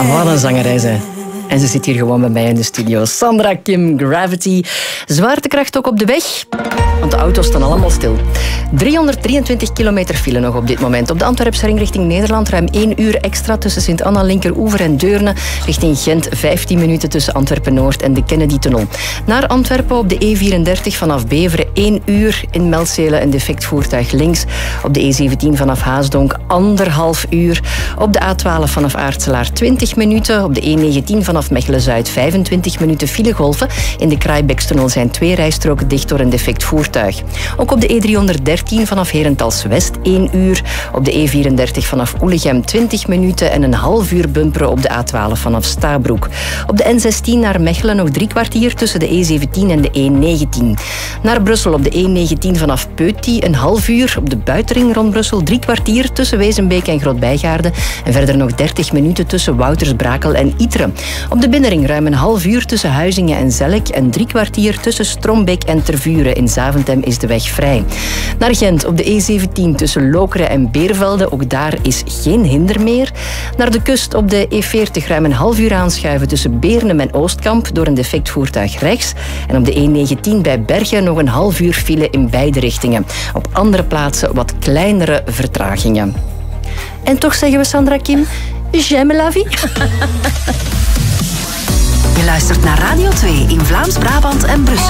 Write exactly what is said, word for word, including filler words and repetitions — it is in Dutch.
Wat een zangeres, hè. En ze zit hier gewoon bij mij in de studio. Sandra Kim, Gravity. Zwaartekracht ook op de weg, want de auto's staan allemaal stil. driehonderddrieëntwintig kilometer file nog op dit moment. Op de Antwerpse ring richting Nederland ruim één uur extra tussen Sint-Anna, Linkeroever en Deurne. Richting Gent vijftien minuten tussen Antwerpen-Noord en de Kennedy-tunnel. Naar Antwerpen op de E vierendertig vanaf Beveren één uur. In Meltzelen een defect voertuig links. Op de E zeventien vanaf Haasdonk anderhalf uur. Op de A twaalf vanaf Aartselaar twintig minuten. Op de E negentien vanaf Mechelen-Zuid vijfentwintig minuten filegolven. In de Kraaibeekstunnel zijn twee rijstroken dicht door een defect voertuig. Ook op de E driehonderddertien vanaf Herentals-West één uur. Op de E vierendertig vanaf Oelegem twintig minuten en een half uur bumperen op de A twaalf vanaf Stabroek. Op de N zestien naar Mechelen nog drie kwartier tussen de E zeventien en de E negentien. Naar Brussel op de E negentien vanaf Peuty een half uur. Op de buitenring rond Brussel drie kwartier tussen Wezenbeek en Grootbijgaarden. En verder nog dertig minuten tussen Wouters-Brakel en Ytteren. Op de binnenring ruim een half uur tussen Huizingen en Zelk en drie kwartier tussen Strombeek en Tervuren. In Zaventem is de weg vrij. Naar Gent op de E zeventien tussen Lokeren en Beervelde. Ook daar is geen hinder meer. Naar de kust op de E veertig ruim een half uur aanschuiven tussen Beernem en Oostkamp door een defect voertuig rechts. En op de E negentien bij Bergen nog een half uur file in beide richtingen. Op andere plaatsen wat kleinere vertragingen. En toch zeggen we, Sandra Kim, j'aime la vie. Je luistert naar Radio twee in Vlaams-Brabant en Brussel.